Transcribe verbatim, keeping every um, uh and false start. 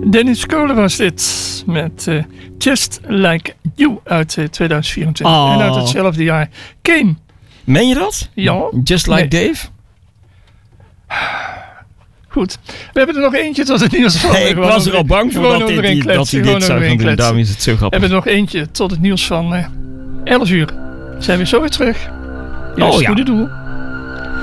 Dennis Kolen was dit met uh, Just Like You uit uh, tweeduizend vierentwintig. Oh. En uit hetzelfde jaar Kane. Meen je dat? Ja. Just Like Nee. Dave? Goed. We hebben er nog eentje tot het nieuws van. Hey, ik was er al bang voor dat hij, die, dat hij dit zou gaan doen. Daarom is het zo We grappig. hebben er nog eentje tot het nieuws van uh, elf uur. Zijn we zo weer terug. Hier Oh is ja. Goede Doel.